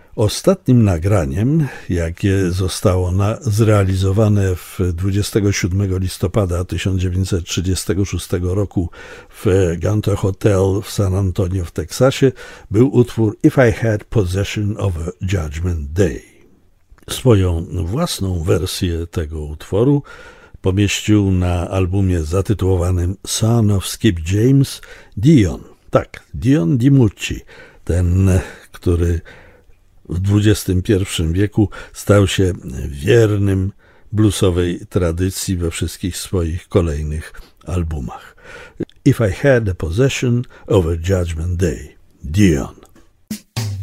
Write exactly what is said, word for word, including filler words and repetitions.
Ostatnim nagraniem, jakie zostało na, zrealizowane w dwudziestego siódmego listopada tysiąc dziewięćset trzydziestego szóstego roku w Gunter Hotel w San Antonio w Teksasie, był utwór If I Had Possession of a Judgment Day. Swoją własną wersję tego utworu pomieścił na albumie zatytułowanym Son of Skip James Dion. Tak, Dion DiMucci, ten, który w dwudziestym pierwszym wieku stał się wiernym bluesowej tradycji we wszystkich swoich kolejnych albumach. If I Had a Possession of a Judgment Day, Dion.